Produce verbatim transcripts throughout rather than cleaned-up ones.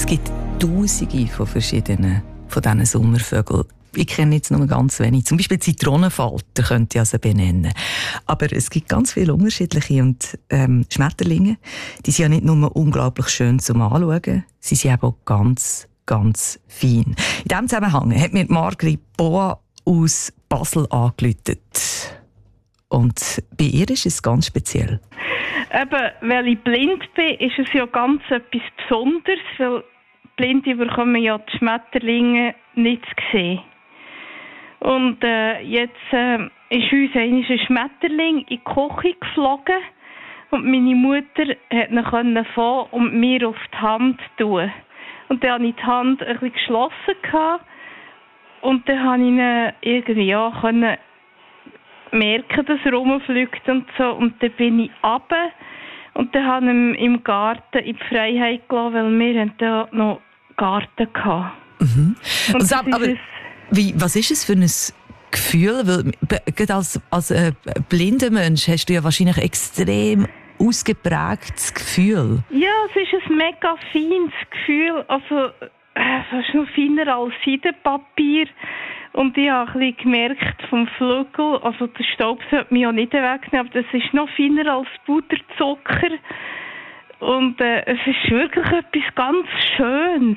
Es gibt Tausende von verschiedenen von diesen Sommervögeln. Ich kenne jetzt nur ganz wenig. Zum Beispiel Zitronenfalter könnte ich also benennen. Aber es gibt ganz viele unterschiedliche. Und ähm, Schmetterlinge, die sind ja nicht nur unglaublich schön zum Anschauen, sie sind eben auch ganz, ganz fein. In diesem Zusammenhang hat mir Margrit Boa aus Basel angerufen. Und bei ihr ist es ganz speziell. Eben, weil ich blind bin, ist es ja ganz etwas Besonderes, weil Blinde bekommen ja die Schmetterlinge nicht zu sehen. Und äh, jetzt äh, ist uns einmal ein Schmetterling in die Küche geflogen und meine Mutter hat ihn können fahren und mir auf die Hand tun. Und dann hatte ich die Hand ein bisschen geschlossen gehabt, und dann konnte ich ihn irgendwie ja, können merken, dass er rumfliegt und so. Und dann bin ich runter und dann habe ich ihn im Garten in die Freiheit gelassen, weil wir hatten da noch Garten hatten. Mhm. Und und aber, aber wie, was ist es für ein Gefühl? Weil, als, als äh, blinder Mensch hast du ja wahrscheinlich extrem ausgeprägtes Gefühl. Ja, es ist ein mega feines Gefühl. Also, äh, fast noch feiner als Seidenpapier. Und ich habe ein bisschen gemerkt vom Flügel, also der Staub sollte mich ja nicht wegnehmen, aber das ist noch feiner als Puderzucker. Und äh, es ist wirklich etwas ganz Schönes.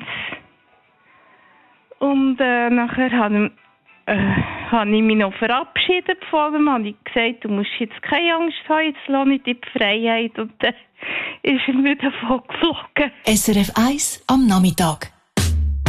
Und äh, nachher habe ich, äh, habe ich mich noch verabschiedet von ihm, habe ich gesagt, du musst jetzt keine Angst haben, jetzt lasse ich dir die Freiheit. Und dann ist er wieder davon geflogen. S R F eins am Nachmittag.